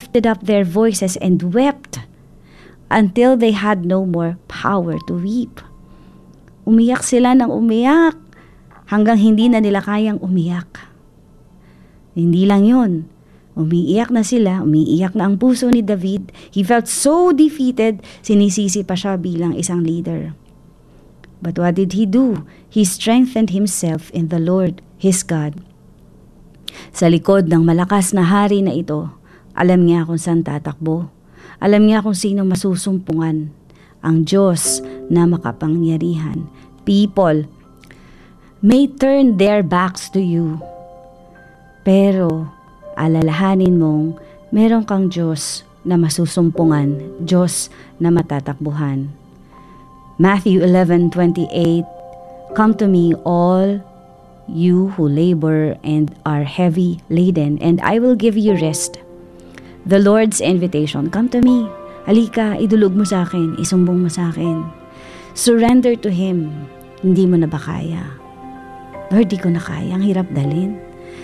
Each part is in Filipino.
lifted up their voices and wept until they had no more power to weep. Umiyak sila ng umiyak hanggang hindi na nila kayang umiyak. Hindi lang yun. Umiiyak na sila, umiiyak na ang puso ni David. He felt so defeated, sinisisi pa siya bilang isang leader. But what did he do? He strengthened himself in the Lord, his God. Sa likod ng malakas na hari na ito, alam niya kung saan tatakbo. Alam niya kung sino masusumpungan. Ang Diyos na makapangyarihan. People may turn their backs to you. Pero alalahanin mong meron kang Diyos na masusumpungan, Diyos na matatakbuhan. Matthew 11:28, Come to me all you who labor and are heavy laden, and I will give you rest. The Lord's invitation, come to me. Halika, idulog mo sa akin, isumbong mo sa akin. Surrender to Him. Hindi mo na ba kaya? Lord, di ko na kaya, ang hirap dalhin.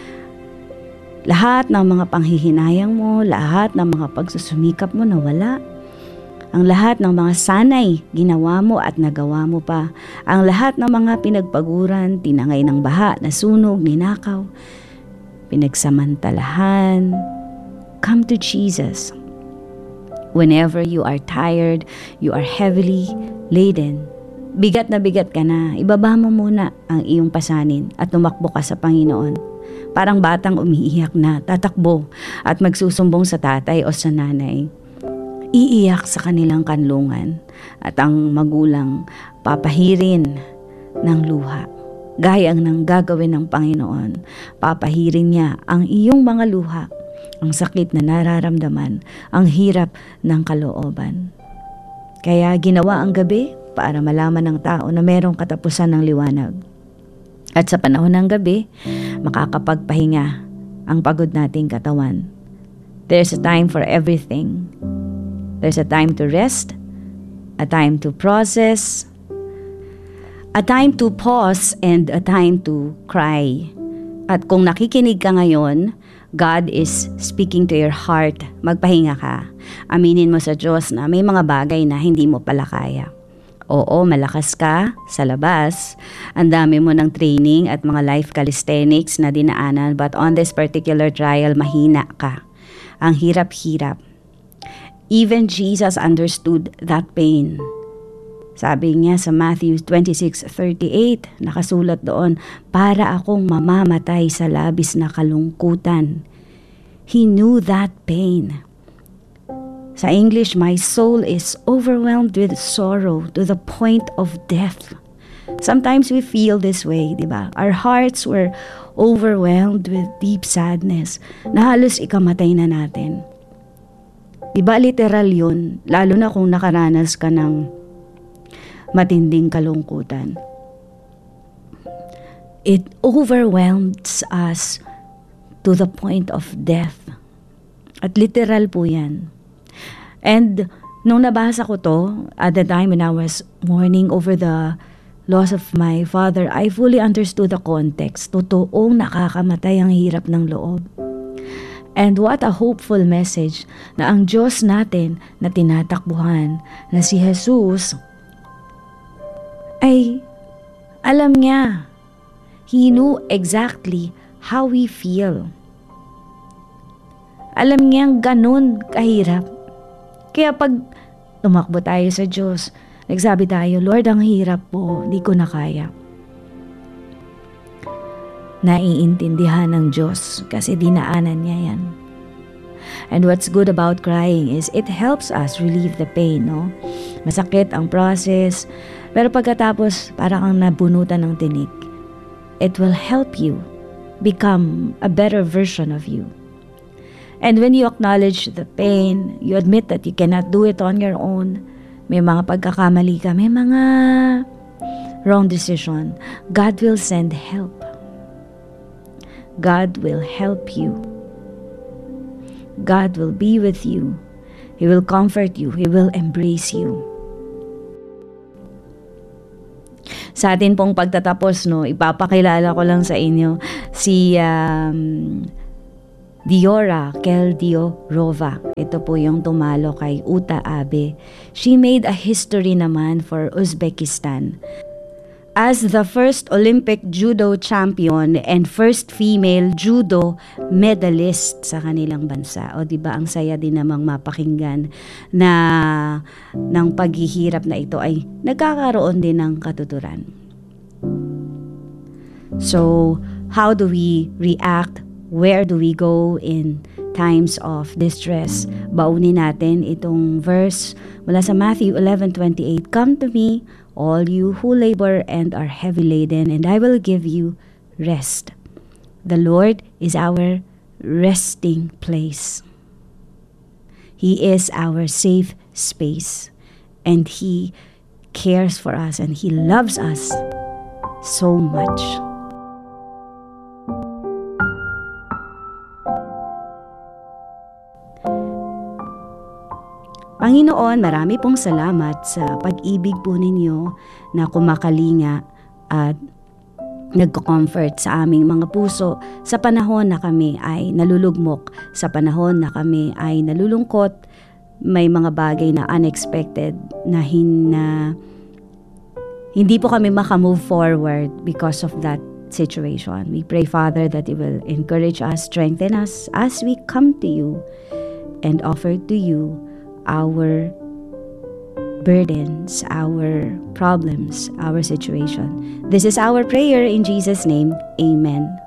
Lahat ng mga panghihinayang mo, lahat ng mga pagsusumikap mo nawala. Ang lahat ng mga sanay, ginawa mo at nagawa mo pa. Ang lahat ng mga pinagpaguran, tinangay ng baha, nasunog, ninakaw, pinagsamantalahan. Come to Jesus. Whenever you are tired, you are heavily laden. Bigat na bigat ka na, ibaba mo muna ang iyong pasanin at tumakbo ka sa Panginoon. Parang batang umiiyak na, tatakbo at magsusumbong sa tatay o sa nanay. Iiyak sa kanilang kanlungan at ang magulang papahirin ng luha. Gaya ng gagawin ng Panginoon, papahirin niya ang iyong mga luha, ang sakit na nararamdaman, ang hirap ng kalooban. Kaya ginawa ang gabi para malaman ng tao na merong katapusan ng liwanag. At sa panahon ng gabi, makakapagpahinga ang pagod nating katawan. There's a time for everything. There's a time to rest, a time to process, a time to pause, and a time to cry. At kung nakikinig ka ngayon, God is speaking to your heart. Magpahinga ka. Aminin mo sa Diyos na may mga bagay na hindi mo pala kaya. Oo, malakas ka sa labas. Ang dami mo ng training at mga life calisthenics na dinaanan, but on this particular trial, mahina ka. Ang hirap-hirap. Even Jesus understood that pain. Sabi niya sa Matthew 26:38, nakasulat doon, para akong mamamatay sa labis na kalungkutan. He knew that pain. Sa English, my soul is overwhelmed with sorrow to the point of death. Sometimes we feel this way, di ba? Our hearts were overwhelmed with deep sadness na halos ikamatay na natin. Di ba literal yun? Lalo na kung nakaranas ka ng matinding kalungkutan. It overwhelms us to the point of death. At literal po yan. And nung nabasa ko to, at the time when I was mourning over the loss of my father, I fully understood the context. Totoong nakakamatay ang hirap ng loob. And what a hopeful message na ang Diyos natin na tinatakbuhan, na si Jesus, ay alam niya. He knew exactly how we feel. Alam niyang ganun kahirap. Kaya pag tumakbo tayo sa Diyos, nagsabi tayo, Lord, ang hirap po, di ko na kaya. Naiintindihan ng Diyos kasi dinaanan niya yan. And what's good about crying is it helps us relieve the pain, no? Masakit ang process, pero pagkatapos para kang nabunutan ng tinik, it will help you become a better version of you. And when you acknowledge the pain, you admit that you cannot do it on your own. May mga pagkakamali ka, may mga wrong decision. God will send help. God will help you. God will be with you. He will comfort you. He will embrace you. Sa atin pong pagtatapos, no, ipapakilala ko lang sa inyo si Diora Keldiorova. Ito po yung tumalo kay Uta Abe. She made a history naman for Uzbekistan as the first Olympic judo champion and first female judo medalist sa kanilang bansa. O di ba ang saya din namang mapakinggan na ng paghihirap na ito ay nagkakaroon din ng katuturan. So, how do we react? Where do we go in times of distress? Baunin natin itong verse mula sa Matthew 11:28. Come to me, all you who labor and are heavy laden, and I will give you rest. The Lord is our resting place. He is our safe space, and He cares for us, and He loves us so much. Panginoon, marami pong salamat sa pag-ibig po ninyo na kumakalinga at nagko-comfort sa aming mga puso sa panahon na kami ay nalulugmok, sa panahon na kami ay nalulungkot, may mga bagay na unexpected na hindi po kami makamove forward because of that situation. We pray, Father, that you will encourage us, strengthen us as we come to you and offer to you our burdens, our problems, our situation. This is our prayer in Jesus' name. Amen.